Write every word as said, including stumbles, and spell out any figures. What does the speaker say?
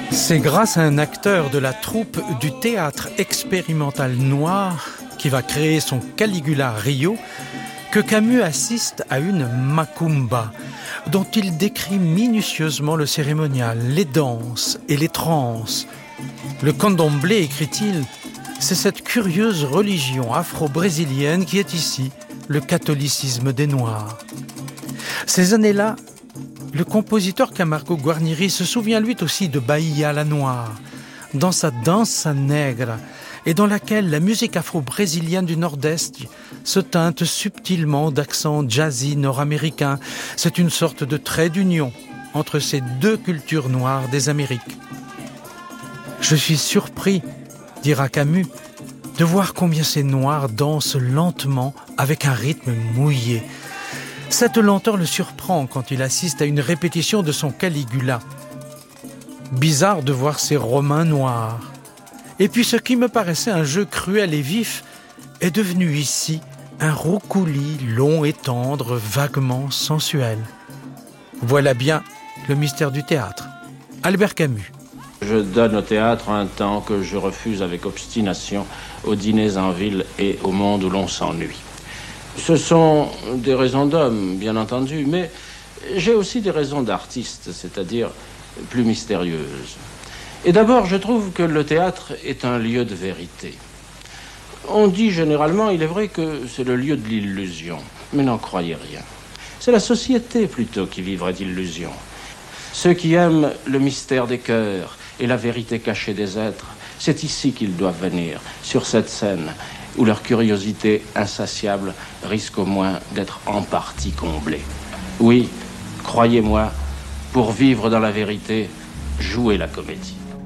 C'est grâce à un acteur de la troupe du théâtre expérimental noir qui va créer son Caligula Rio que Camus assiste à une macumba dont il décrit minutieusement le cérémonial, les danses et les transes. Le candomblé, écrit-il, c'est cette curieuse religion afro-brésilienne qui est ici le catholicisme des Noirs. Ces années-là, le compositeur Camargo Guarnieri se souvient lui aussi de Bahia la Noire, dans sa danza negra, et dans laquelle la musique afro-brésilienne du Nord-Est se teinte subtilement d'accents jazzy nord-américains. C'est une sorte de trait d'union entre ces deux cultures noires des Amériques. Je suis surpris, dira Camus, de voir combien ces Noirs dansent lentement avec un rythme mouillé. Cette lenteur le surprend quand il assiste à une répétition de son Caligula. Bizarre de voir ces Romains noirs. Et puis ce qui me paraissait un jeu cruel et vif est devenu ici un roucouli long et tendre, vaguement sensuel. Voilà bien le mystère du théâtre. Albert Camus. Je donne au théâtre un temps que je refuse avec obstination aux dîners en ville et au monde où l'on s'ennuie. Ce sont des raisons d'homme, bien entendu, mais j'ai aussi des raisons d'artiste, c'est-à-dire plus mystérieuses. Et d'abord, je trouve que le théâtre est un lieu de vérité. On dit généralement, il est vrai que c'est le lieu de l'illusion, mais n'en croyez rien. C'est la société plutôt qui vivrait d'illusions. Ceux qui aiment le mystère des cœurs et la vérité cachée des êtres, c'est ici qu'ils doivent venir, sur cette scène, où leur curiosité insatiable risque au moins d'être en partie comblée. Oui, croyez-moi, pour vivre dans la vérité, jouez la comédie.